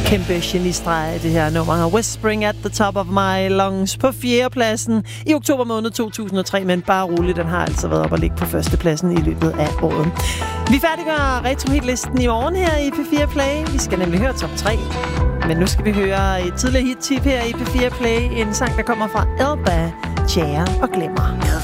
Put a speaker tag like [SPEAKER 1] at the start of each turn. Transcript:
[SPEAKER 1] Kæmpe genistreg det her nummer. Whispering at the top of my lungs på 4. pladsen i oktober måned 2003, men bare roligt, den har altså været op og ligge på 1. pladsen i løbet af året. Vi færdiggør retro-hitlisten i morgen her i P4 Play. Vi skal nemlig høre top 3. Men nu skal vi høre et tidligere hit-tip her i P4 Play. En sang, der kommer fra Elba, Tjære og Glemmer.